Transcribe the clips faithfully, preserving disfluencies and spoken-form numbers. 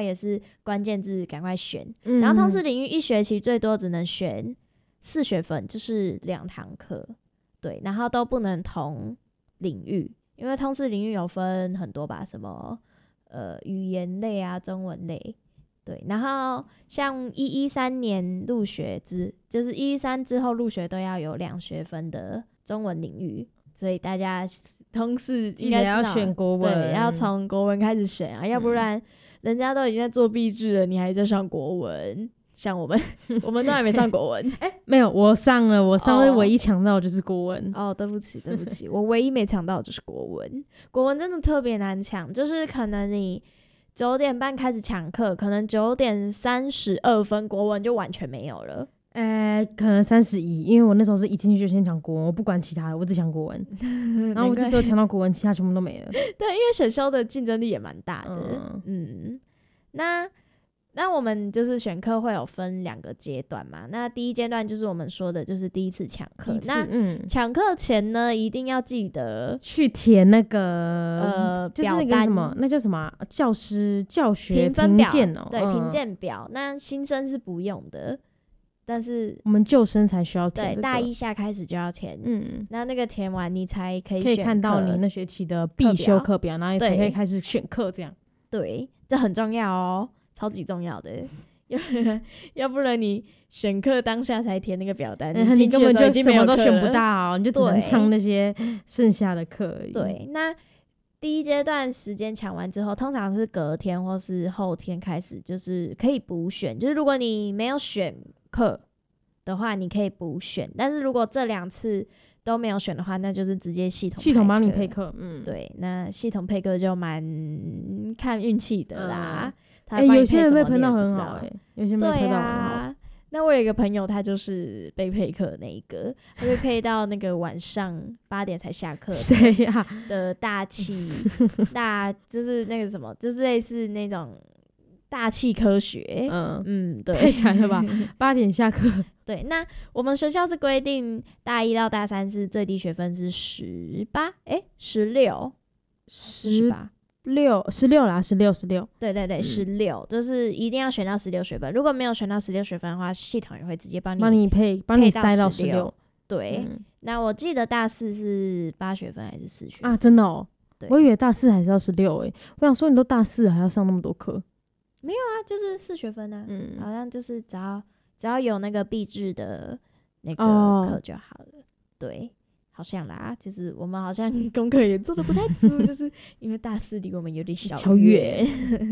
后也是关键字赶快选、 嗯、 然后通识领域一学期最多只能选四学分，就是两堂课，对，然后都不能同领域，因为通识领域有分很多吧，什么呃语言类啊、中文类，对，然后像一一三年入学之，就是一一三之后入学都要有两学分的中文领域，所以大家通识应该要选国文， 对，要从国文开始选啊，要不然人家都已经在做毕制了，你还在上国文。像我们我们都还没上国文哎、欸，没有，我上了，我上了唯一抢到的就是国文。 哦，对不起对不起我唯一没抢到的就是国文。国文真的特别难抢，就是可能你九点半开始抢课，可能九点三十二分国文就完全没有了。 呃、欸，可能三十一，因为我那时候是一进去就先抢国文，我不管其他的，我只抢国文。然后我就只有抢到国文，其他全部都没了。 对，因为选修的竞争力也蛮大的。嗯, 嗯，那那我们就是选课会有分两个阶段嘛。那第一阶段就是我们说的，就是第一次抢课。那抢课前呢，一定要记得去填那个呃， 就是那个什么，那叫什么、啊、教师教学评鉴哦， 对，评鉴表。那新生是不用的。但是我们旧生才需要填、這個， 对，大一下开始就要填。嗯，那那个填完你才可以可以看到你那学期的必修课表，然后你才可以开始选课这样。 对，这很重要哦，超级重要的。要不然你选课当下才填那个表单， 嗯、你根本就什么都选不到、哦，你就只能上那些剩下的课而已。 对，那第一阶段时间抢完之后，通常是隔天或是后天开始，就是可以补选。就是如果你没有选课的话，你可以补选，但是如果这两次都没有选的话，那就是直接系统系统帮你配课。嗯， 对，那系统配课就蛮看运气的啦。哎、 嗯欸，有些人被喷到很好、欸，哎，有些人被喷到很好。 啊、那我有一个朋友，他就是被配课那一个，他被配到那个晚上八点才下课。 谁呀？ 的大气大就是那个什么，就是类似那种。大气科学，嗯嗯，对， 太惨了吧！八点下课。 对，那我们学校是规定大一到大三是最低学分是十八，哎，十六，十八， 六，十六啦，十六，十六。 对对对，十六、嗯，就是一定要选到十六学分。如果没有选到十六学分的话，系统也会直接帮你帮你配，帮你塞到十六。 对、嗯，那我记得大四是八学分还是四学分啊？真的哦，我以为大四还是要十六诶。我想说，你都大四了，还要上那么多课。 没有啊，就是四学分啊，嗯，好像就是只要只要有那个毕制的那个课就好了、哦，对，好像啦，就是我们好像功课也做得不太足，就是因为大四离我们有点小远。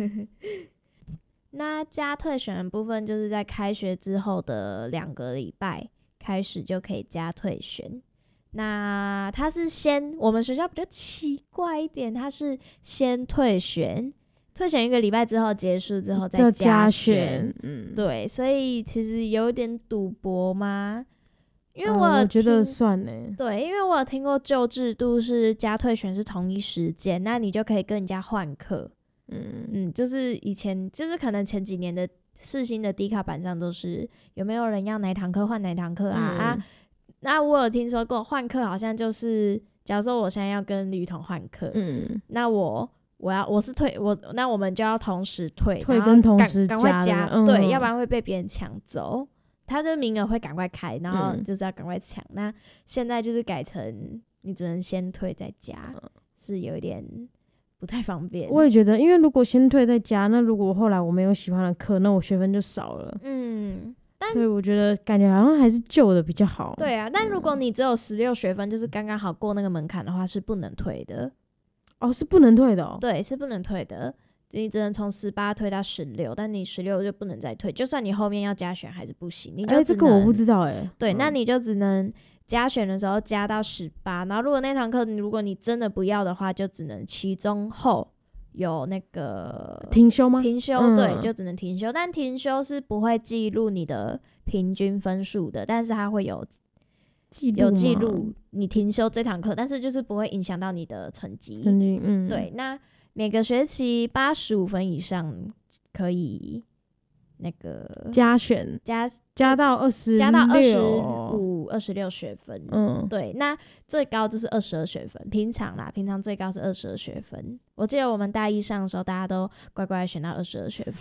那加退选的部分就是在开学之后的两个礼拜开始就可以加退选。那它是先，我们学校比较奇怪一点，它是先退选。退选一个礼拜之后结束之后再加选，嗯，对，所以其实有点赌博吗？因为我、 呃、我觉得算欸， 对，因为我有听过旧制度是加退选是同一时间，那你就可以跟人家换课，嗯嗯，就是以前就是可能前几年的世新的 D 卡板上都是有没有人要哪堂课换哪堂课啊、嗯、啊？那我有听说过换课好像就是，假如说我现在要跟吕彤换课，嗯，那我。我要我是退我那我们就要同时退， 退跟同时赶快加、 嗯， 对，要不然会被别人抢走。他的名额会赶快开，然后就是要赶快抢、嗯。那现在就是改成你只能先退再加，嗯、是有一点不太方便。 我也觉得，因为如果先退再加，那如果后来我没有喜欢的课，那我学分就少了。 嗯，但所以我觉得感觉好像还是旧的比较好。 对啊，但如果你只有十六学分，就是刚刚好过那个门槛的话，是不能退的。 哦，是不能退的哦。 对，是不能退的，你只能从十八退到十六，但你十六就不能再退，就算你后面要加选还是不行。你就只能、欸、 这个我不知道哎、欸。 对、 嗯， 那你就只能加选的时候加到十八，然后如果那堂课如果你真的不要的话，就只能期中后有那个停修吗？ 停修， 嗯、 对，就只能停修，但停修是不会记录你的平均分数的，但是它会有。 记录有记录你停修这堂课，但是就是不会影响到你的成绩。 成绩，嗯， 对。那每个学期八十五分以上可以那个加选， 加加到二十， 加到二十五、二十六学分。嗯，对。那最高就是二十二学分，平常啦，平常最高是二十二学分。我记得我们大一上的时候，大家都乖乖选到二十二学分。